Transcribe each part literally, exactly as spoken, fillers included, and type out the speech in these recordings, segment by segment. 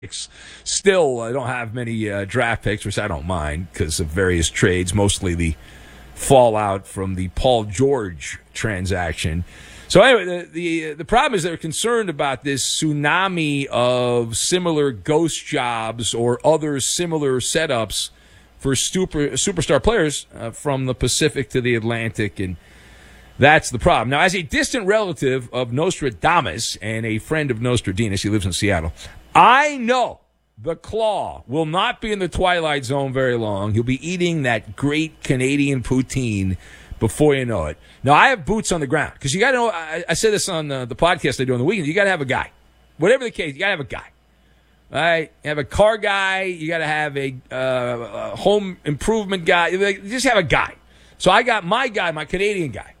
Still, I don't have many uh, draft picks, which I don't mind because of various trades, mostly the fallout from the Paul George transaction. So anyway, the, the the problem is they're concerned about this tsunami of similar ghost jobs or other similar setups for super superstar players uh, from the Pacific to the Atlantic, and that's the problem. Now, as a distant relative of Nostradamus and a friend of Nostradamus, he lives in Seattle, I know the Claw will not be in the Twilight Zone very long. He'll be eating that great Canadian poutine before you know it. Now, I have boots on the ground because you got to know, I, I said this on the, the podcast I do on the weekend, you got to have a guy. Whatever the case, you got to have a guy. All right? You have a car guy. You got to have a, uh, a home improvement guy. You just have a guy. So I got my guy, my Canadian guy,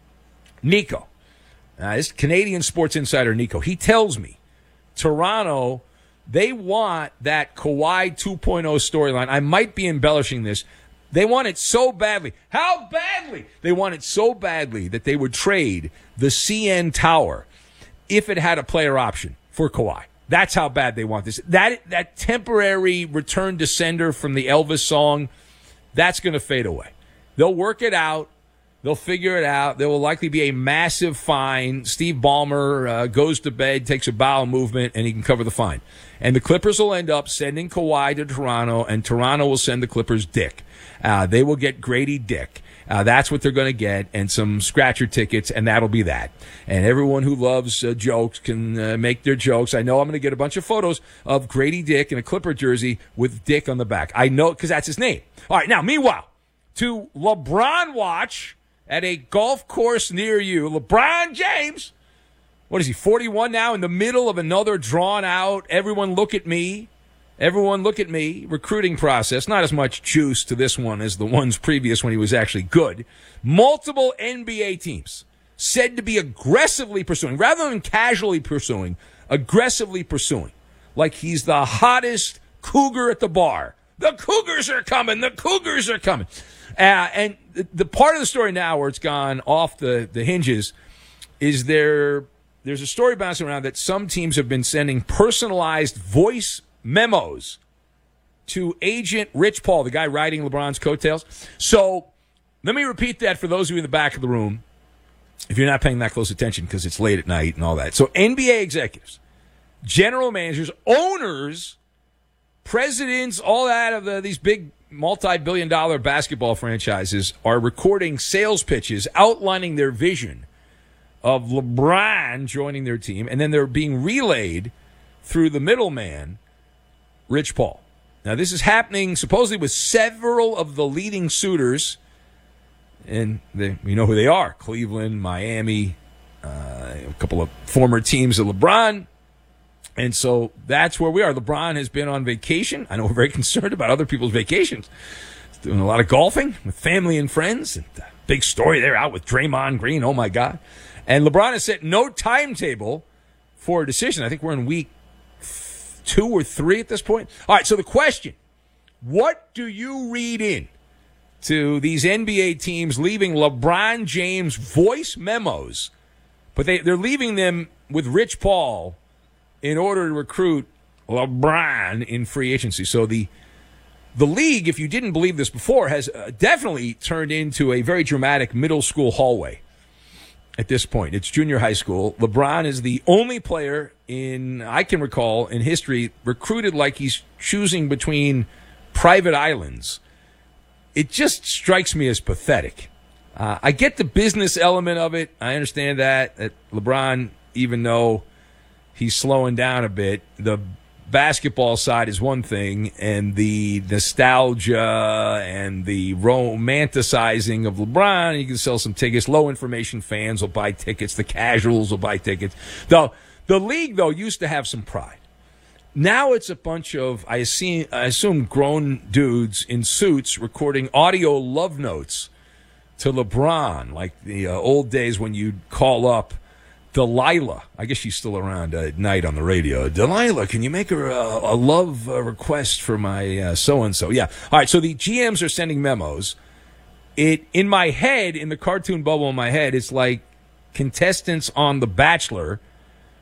Nico. Uh, this Canadian sports insider, Nico. He tells me Toronto, they want that Kawhi two point oh storyline. I might be embellishing this. They want it so badly. How badly? They want it so badly that they would trade the C N Tower if it had a player option for Kawhi. That's how bad they want this. That that temporary return to sender from the Elvis song, that's going to fade away. They'll work it out. They'll figure it out. There will likely be a massive fine. Steve Ballmer uh, goes to bed, takes a bowel movement, and he can cover the fine. And the Clippers will end up sending Kawhi to Toronto, and Toronto will send the Clippers Dick. Uh, they will get Grady Dick. Uh, that's what they're going to get, and some scratcher tickets, and that'll be that. And everyone who loves uh, jokes can uh, make their jokes. I know I'm going to get a bunch of photos of Grady Dick in a Clipper jersey with Dick on the back. I know because that's his name. All right, now, meanwhile, to LeBron watch at a golf course near you, LeBron James, what is he, forty-one now, in the middle of another drawn-out, everyone look at me, everyone look at me recruiting process. Not as much juice to this one as the ones previous when he was actually good. Multiple N B A teams said to be aggressively pursuing, rather than casually pursuing, aggressively pursuing, like he's the hottest cougar at the bar. The Cougars are coming. The Cougars are coming. Uh, and the, the part of the story now where it's gone off the, the hinges is there. There's a story bouncing around that some teams have been sending personalized voice memos to agent Rich Paul, the guy riding LeBron's coattails. So let me repeat that for those of you in the back of the room, if you're not paying that close attention because it's late at night and all that. So N B A executives, general managers, owners, presidents, all that of the, these big multi-billion dollar basketball franchises are recording sales pitches outlining their vision of LeBron joining their team, and then they're being relayed through the middleman, Rich Paul. Now, this is happening supposedly with several of the leading suitors, and they, you know who they are, Cleveland, Miami, uh, a couple of former teams of LeBron. And so that's where we are. LeBron has been on vacation. I know we're very concerned about other people's vacations. He's doing a lot of golfing with family and friends. And big story there out with Draymond Green. Oh, my God. And LeBron has set no timetable for a decision. I think we're in week two or three at this point. All right, so the question, what do you read in to these N B A teams leaving LeBron James voice memos, but they, they're leaving them with Rich Paul in order to recruit LeBron in free agency? So the the league, if you didn't believe this before, has uh, definitely turned into a very dramatic middle school hallway at this point. It's junior high school. LeBron is the only player in, I can recall, in history recruited like he's choosing between private islands. It just strikes me as pathetic. Uh, I get the business element of it. I understand that, that LeBron, even though he's slowing down a bit, the basketball side is one thing, and the nostalgia and the romanticizing of LeBron, you can sell some tickets. Low information fans will buy tickets. The casuals will buy tickets. The, the league, though, used to have some pride. Now it's a bunch of, I assume, I assume grown dudes in suits recording audio love notes to LeBron, like the uh, old days when you'd call up Delilah. I guess she's still around uh, at night on the radio. Delilah, can you make her a, a love uh, request for my uh, so-and-so? Yeah. All right, so the G Ms are sending memos. It in my head, in the cartoon bubble in my head, it's like contestants on The Bachelor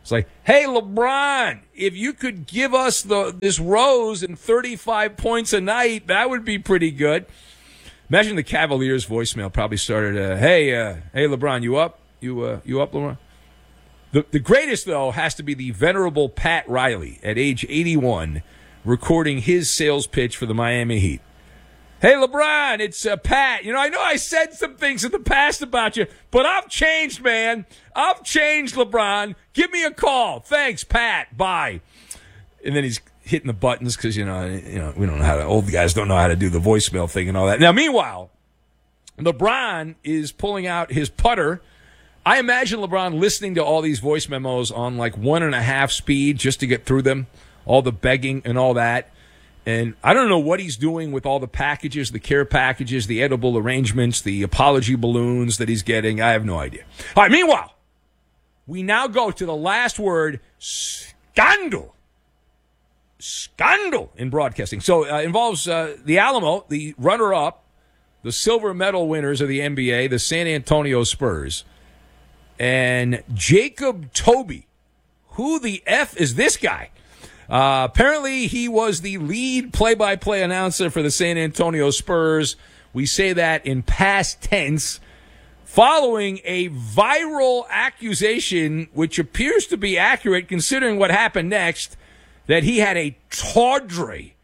It's like, hey, LeBron, if you could give us the this rose and thirty-five points a night, that would be pretty good. Imagine the Cavaliers' voicemail probably started, uh, hey, uh, hey, LeBron, you up? You uh, you up, LeBron? The, the greatest, though, has to be the venerable Pat Riley at age eighty-one recording his sales pitch for the Miami Heat. Hey, LeBron, it's uh, Pat. You know, I know I said some things in the past about you, but I've changed, man. I've changed, LeBron. Give me a call. Thanks, Pat. Bye. And then he's hitting the buttons because, you know, you know, we don't know how to, old guys don't know how to do the voicemail thing and all that. Now, meanwhile, LeBron is pulling out his putter. I imagine LeBron listening to all these voice memos on like one and a half speed just to get through them, all the begging and all that. And I don't know what he's doing with all the packages, the care packages, the edible arrangements, the apology balloons that he's getting. I have no idea. All right, meanwhile, we now go to the last word, scandal. Scandal in broadcasting. So it uh, involves uh, the Alamo, the runner-up, the silver medal winners of the N B A, the San Antonio Spurs, and Jacob Toby. Who the F is this guy? Uh, apparently, he was the lead play-by-play announcer for the San Antonio Spurs. We say that in past tense, following a viral accusation, which appears to be accurate considering what happened next, that he had a tawdry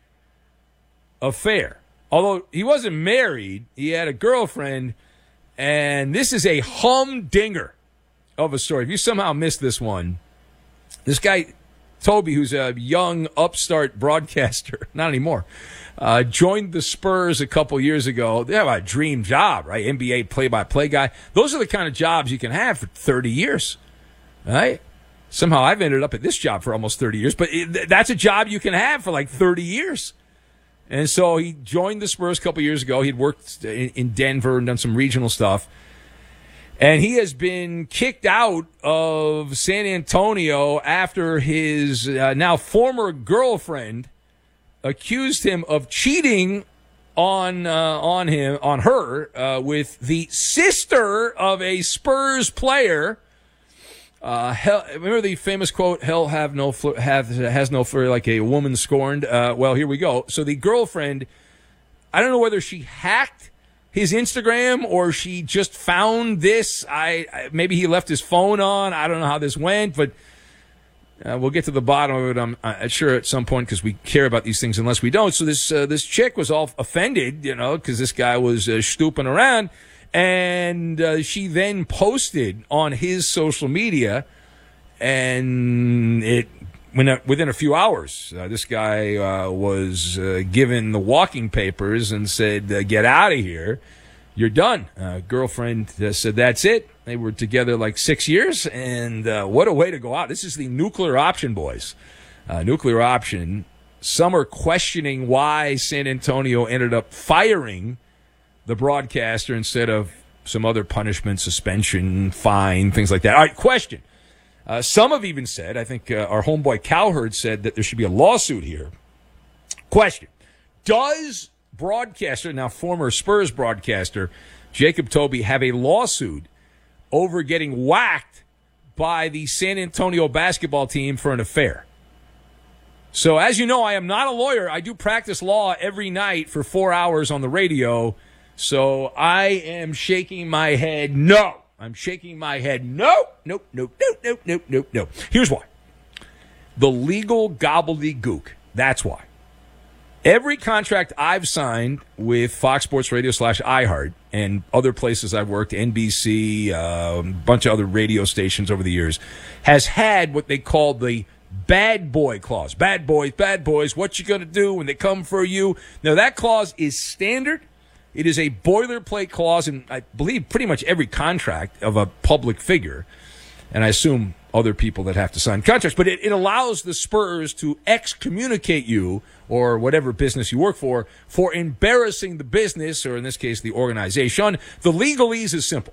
affair. Although he wasn't married, he had a girlfriend, and this is a humdinger of a story. If you somehow missed this one, this guy Toby, who's a young upstart broadcaster, not anymore, uh, joined the Spurs a couple years ago. They have a dream job, right? N B A play-by-play guy. Those are the kind of jobs you can have for thirty years, right? Somehow I've ended up at this job for almost thirty years, but it, that's a job you can have for like thirty years. And so he joined the Spurs a couple years ago. He'd worked in, in Denver and done some regional stuff. And he has been kicked out of San Antonio after his uh, now former girlfriend accused him of cheating on uh, on him on her uh, with the sister of a Spurs player. Uh, hell, remember the famous quote, "Hell have no fl- have has no fear like a woman scorned." Uh, well, here we go. So the girlfriend, I don't know whether she hacked his Instagram or she just found this. I, I maybe he left his phone on. I don't know how this went, but uh, we'll get to the bottom of it. I'm, I'm sure at some point because we care about these things unless we don't. So this uh, this chick was all offended, you know, because this guy was uh, stooping around, and uh, she then posted on his social media, and it. When, within a few hours, uh, this guy uh, was uh, given the walking papers and said, uh, get out of here. You're done. Uh, girlfriend uh, said, that's it. They were together like six years, and uh, what a way to go out. This is the nuclear option, boys. Uh, nuclear option. Some are questioning why San Antonio ended up firing the broadcaster instead of some other punishment, suspension, fine, things like that. All right, question. Uh, some have even said, I think uh, our homeboy Cowherd said that there should be a lawsuit here. Question. Does broadcaster, now former Spurs broadcaster, Jacob Toby, have a lawsuit over getting whacked by the San Antonio basketball team for an affair? So as you know, I am not a lawyer. I do practice law every night for four hours on the radio. So I am shaking my head no. I'm shaking my head. Nope, nope, nope, nope, nope, nope, nope, nope. Here's why. The legal gobbledygook. That's why. Every contract I've signed with Fox Sports Radio slash iHeart and other places I've worked, N B C, uh, a bunch of other radio stations over the years, has had what they call the bad boy clause. Bad boys, bad boys, what you going to do when they come for you? Now, that clause is standard. It is a boilerplate clause in, I believe, pretty much every contract of a public figure. And I assume other people that have to sign contracts. But it, it allows the Spurs to excommunicate you or whatever business you work for for embarrassing the business, or in this case, the organization. The legalese is simple.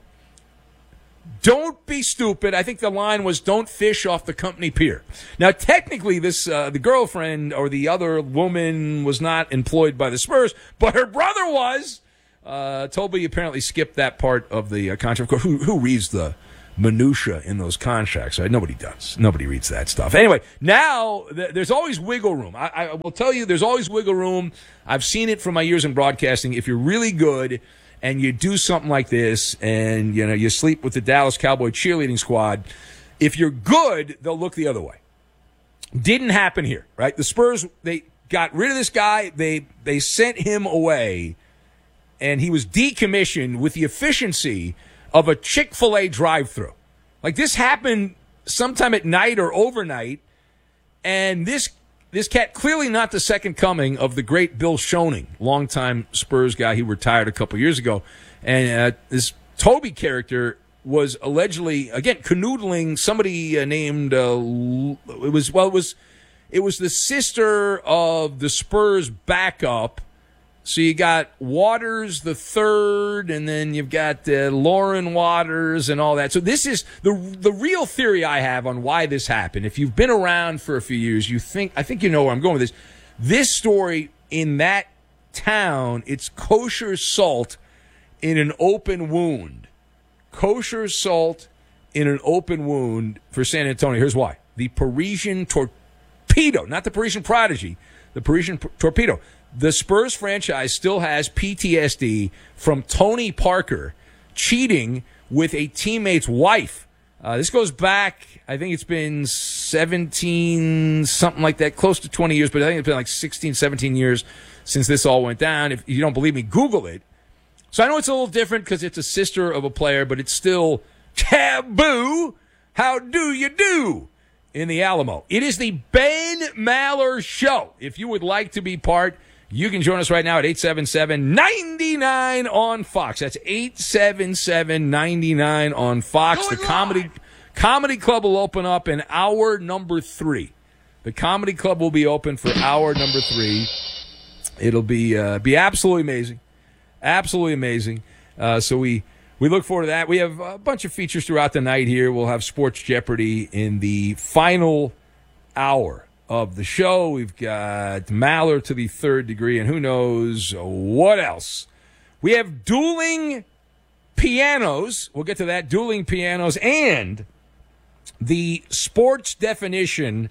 Don't be stupid. I think the line was, don't fish off the company pier. Now, technically, this uh, the girlfriend or the other woman was not employed by the Spurs, but her brother was. Uh, Toby apparently skipped that part of the uh, contract. Who, who reads the minutia in those contracts. Right? Nobody does. Nobody reads that stuff. Anyway, now th- there's always wiggle room. I-, I will tell you, there's always wiggle room. I've seen it from my years in broadcasting. If you're really good and you do something like this, and you know you sleep with the Dallas Cowboy cheerleading squad, if you're good, they'll look the other way. Didn't happen here, right? The Spurs, they got rid of this guy. They they sent him away, and he was decommissioned with the efficiency of a Chick-fil-A drive-thru. Like, this happened sometime at night or overnight, and this this cat, clearly not the second coming of the great Bill Schoening, longtime Spurs guy. He retired a couple years ago. And uh, this Toby character was allegedly, again, canoodling somebody uh, named, uh, it was, well, it was, it was the sister of the Spurs backup. So you got Waters the third, and then you've got uh, Lauren Waters and all that. So this is the the real theory I have on why this happened. If you've been around for a few years, you think I think you know where I'm going with this. This story in that town, it's kosher salt in an open wound. Kosher salt in an open wound for San Antonio. Here's why. The Parisian Torpedo, not the Parisian Prodigy, the Parisian p- Torpedo. The Spurs franchise still has P T S D from Tony Parker cheating with a teammate's wife. Uh, this goes back, I think it's been seventeen, something like that, close to twenty years, but I think it's been like sixteen, seventeen years since this all went down. If you don't believe me, Google it. So I know it's a little different because it's a sister of a player, but it's still taboo. How do you do in the Alamo? It is the Ben Maller Show. If you would like to be part, you can join us right now at eight seven seven, nine nine on Fox. That's eight seven seven, nine nine on Fox. Going the comedy live. Comedy Club will open up in hour number three. The Comedy Club will be open for hour number three. It'll be uh, be absolutely amazing. Absolutely amazing. Uh, so we, we look forward to that. We have a bunch of features throughout the night here. We'll have Sports Jeopardy in the final hour of the show. We've got Maller to the third degree, and who knows what else. We have dueling pianos. We'll get to that. Dueling pianos and the sports definition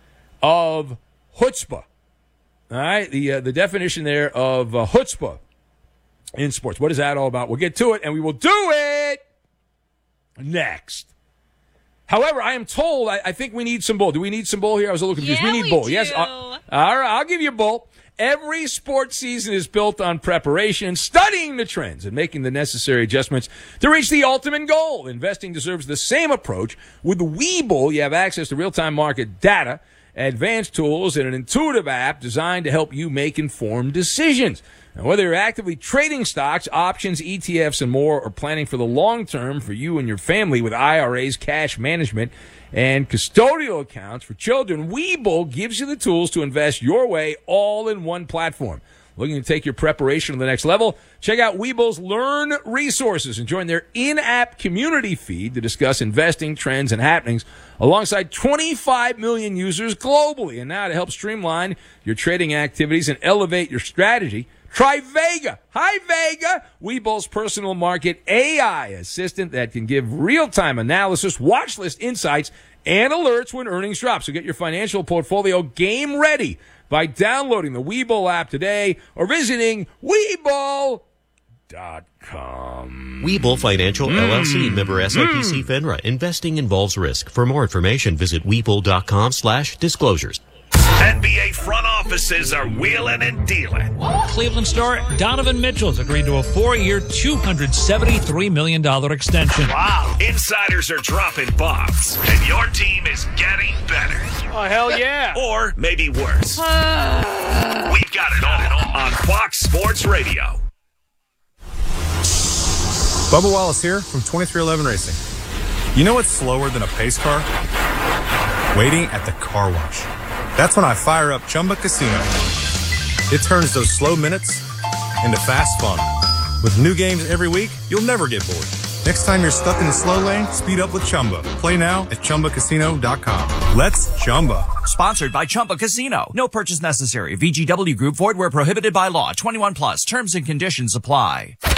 of chutzpah. All right, the uh, the definition there of uh, chutzpah in sports. What is that all about? We'll get to it, and we will do it next. However, I am told I, I think we need some bull. Do we need some bull here? I was a little confused. Yeah, we need we bull. do. Yes. Uh, all right, I'll give you a bull. Every sports season is built on preparation, studying the trends, and making the necessary adjustments to reach the ultimate goal. Investing deserves the same approach. With Webull, you have access to real-time market data, advanced tools, and an intuitive app designed to help you make informed decisions. Now, whether you're actively trading stocks, options, E T Fs, and more, or planning for the long term for you and your family with I R As, cash management, and custodial accounts for children, Webull gives you the tools to invest your way all in one platform. Looking to take your preparation to the next level? Check out Webull's Learn resources and join their in-app community feed to discuss investing trends and happenings alongside twenty-five million users globally. And now to help streamline your trading activities and elevate your strategy, try Vega. Hi, Vega. Webull's personal market A I assistant that can give real-time analysis, watch list insights, and alerts when earnings drop. So get your financial portfolio game ready by downloading the Webull app today or visiting Webull dot com. Webull Financial, mm. L L C, member S I P C mm. FINRA. Investing involves risk. For more information, visit Webull dot com slash disclosures. N B A front offices are wheeling and dealing. Cleveland star Donovan Mitchell's agreed to a four-year, two hundred seventy-three million dollars extension. Wow. Insiders are dropping bombs, and your team is getting better. Oh, hell yeah. Or maybe worse. We've got it all on Fox Sports Radio. Bubba Wallace here from twenty-three eleven Racing. You know what's slower than a pace car? Waiting at the car wash. That's when I fire up Chumba Casino. It turns those slow minutes into fast fun. With new games every week, you'll never get bored. Next time you're stuck in the slow lane, speed up with Chumba. Play now at Chumba Casino dot com. Let's Chumba. Sponsored by Chumba Casino. No purchase necessary. V G W Group. Void where prohibited by law. twenty-one plus. Terms and conditions apply.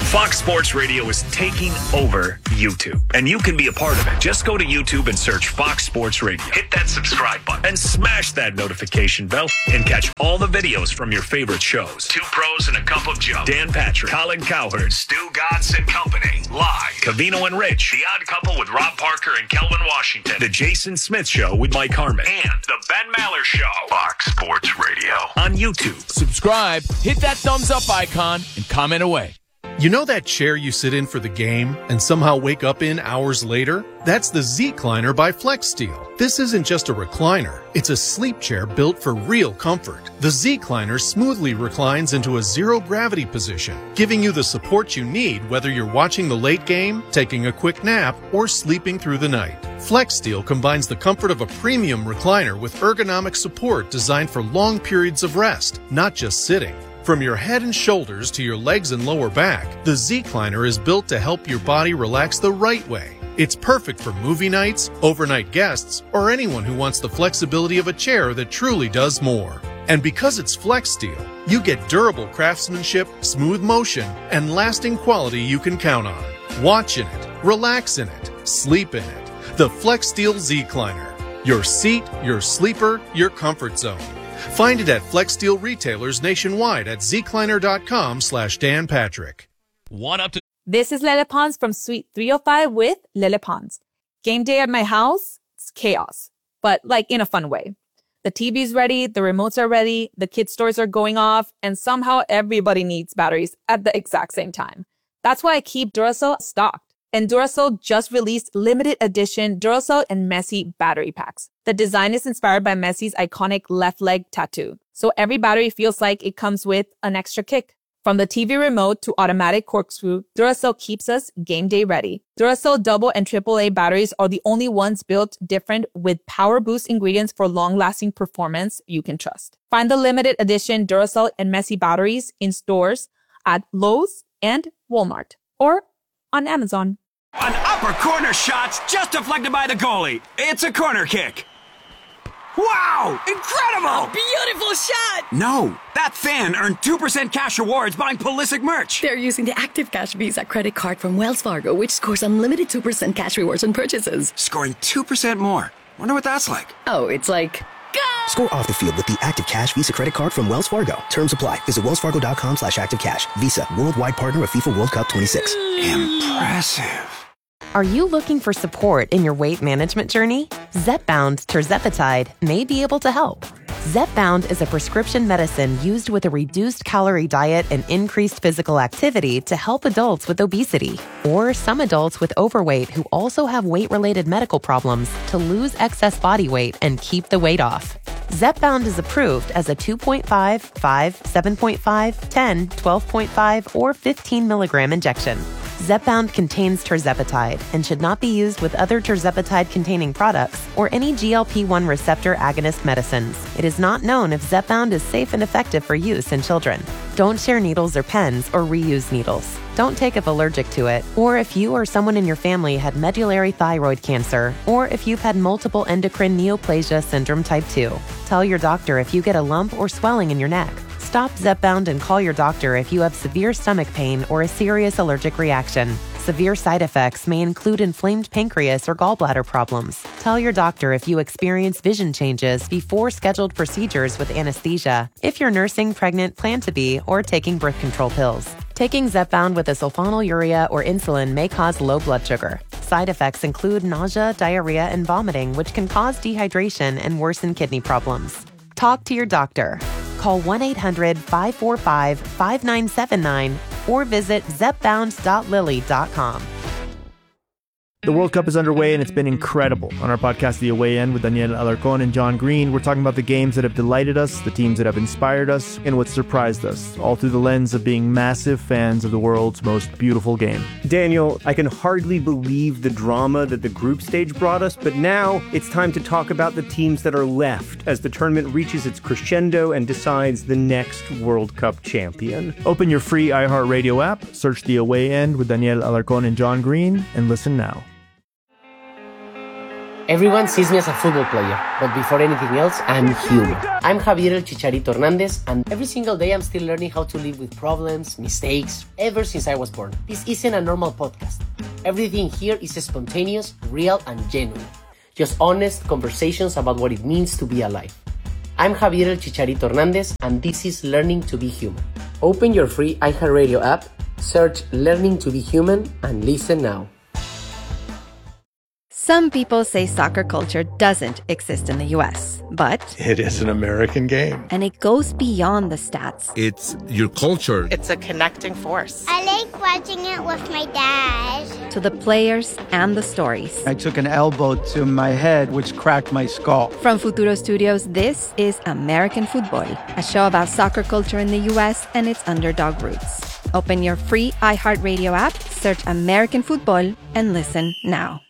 Fox Sports Radio is taking over YouTube, and you can be a part of it. Just go to YouTube and search Fox Sports Radio. Hit that subscribe button and smash that notification bell and catch all the videos from your favorite shows. Two Pros and a Cup of Joe. Dan Patrick, Colin Cowherd, Stu Godson Company. Live. Cavino and Rich. The Odd Couple with Rob Parker and Kelvin Washington. The Jason Smith Show with Mike Harmon. And The Ben Maller Show. Fox Sports Radio. On YouTube. Subscribe, hit that thumbs up icon, and comment away. You know that chair you sit in for the game and somehow wake up in hours later? That's the Z-Cliner by FlexSteel. This isn't just a recliner. It's a sleep chair built for real comfort. The Z-Cliner smoothly reclines into a zero-gravity position, giving you the support you need whether you're watching the late game, taking a quick nap, or sleeping through the night. FlexSteel combines the comfort of a premium recliner with ergonomic support designed for long periods of rest, not just sitting. From your head and shoulders to your legs and lower back, the Z-Cliner is built to help your body relax the right way. It's perfect for movie nights, overnight guests, or anyone who wants the flexibility of a chair that truly does more. And because it's FlexSteel, you get durable craftsmanship, smooth motion, and lasting quality you can count on. Watch in it, relax in it, sleep in it. The FlexSteel Z-Cliner. Your seat, your sleeper, your comfort zone. Find it at FlexSteel retailers nationwide at zcliner.com slash Dan Patrick. One up to. This is Lele Pons from Suite three oh five with Lele Pons. Game day at my house, it's chaos, but like in a fun way. The T V's ready, the remotes are ready, the kids' stores are going off, and somehow everybody needs batteries at the exact same time. That's why I keep Duracell stocked. And Duracell just released limited edition Duracell and Messi battery packs. The design is inspired by Messi's iconic left leg tattoo. So every battery feels like it comes with an extra kick. From the T V remote to automatic corkscrew, Duracell keeps us game day ready. Duracell double and triple A batteries are the only ones built different with power boost ingredients for long-lasting performance you can trust. Find the limited edition Duracell and Messi batteries in stores at Lowe's and Walmart or on Amazon. An upper corner shot's just deflected by the goalie. It's a corner kick. Wow! Incredible! Beautiful shot! No, that fan earned two percent cash rewards buying Pulisic merch. They're using the Active Cash Visa credit card from Wells Fargo, which scores unlimited two percent cash rewards on purchases. Scoring two percent more. Wonder what that's like. Oh, it's like... Go! Score off the field with the Active Cash Visa credit card from Wells Fargo. Terms apply. Visit wellsfargo.com slash activecash. Visa, worldwide partner of FIFA World Cup twenty-six. Impressive. Are you looking for support in your weight management journey? Zepbound tirzepatide may be able to help. Zepbound is a prescription medicine used with a reduced calorie diet and increased physical activity to help adults with obesity or some adults with overweight who also have weight-related medical problems to lose excess body weight and keep the weight off. Zepbound is approved as a two point five, five, seven point five, ten, twelve point five, or fifteen milligram injection. Zepbound contains tirzepatide and should not be used with other tirzepatide-containing products or any G L P one receptor agonist medicines. It is not known if Zepbound is safe and effective for use in children. Don't share needles or pens or reuse needles. Don't take if allergic to it, or if you or someone in your family had medullary thyroid cancer, or if you've had multiple endocrine neoplasia syndrome type two. Tell your doctor if you get a lump or swelling in your neck. Stop Zepbound and call your doctor if you have severe stomach pain or a serious allergic reaction. Severe side effects may include inflamed pancreas or gallbladder problems. Tell your doctor if you experience vision changes before scheduled procedures with anesthesia, if you're nursing, pregnant, plan to be, or taking birth control pills. Taking Zepbound with a sulfonylurea or insulin may cause low blood sugar. Side effects include nausea, diarrhea, and vomiting, which can cause dehydration and worsen kidney problems. Talk to your doctor. Call one eight hundred, five four five, five nine seven nine or visit zepbound dot lilly dot com. The World Cup is underway, and it's been incredible. On our podcast, The Away End, with Daniel Alarcón and John Green, we're talking about the games that have delighted us, the teams that have inspired us, and what surprised us, all through the lens of being massive fans of the world's most beautiful game. Daniel, I can hardly believe the drama that the group stage brought us, but now it's time to talk about the teams that are left as the tournament reaches its crescendo and decides the next World Cup champion. Open your free iHeartRadio app, search The Away End with Daniel Alarcón and John Green, and listen now. Everyone sees me as a football player, but before anything else, I'm human. I'm Javier El Chicharito Hernandez, and every single day I'm still learning how to live with problems, mistakes, ever since I was born. This isn't a normal podcast. Everything here is spontaneous, real, and genuine. Just honest conversations about what it means to be alive. I'm Javier El Chicharito Hernandez, and this is Learning to be Human. Open your free iHeartRadio app, search Learning to be Human, and listen now. Some people say soccer culture doesn't exist in the U S, but it is an American game. And it goes beyond the stats. It's your culture. It's a connecting force. I like watching it with my dad. To the players and the stories. I took an elbow to my head, which cracked my skull. From Futuro Studios, this is American Football, a show about soccer culture in the U S and its underdog roots. Open your free iHeartRadio app, search American Football, and listen now.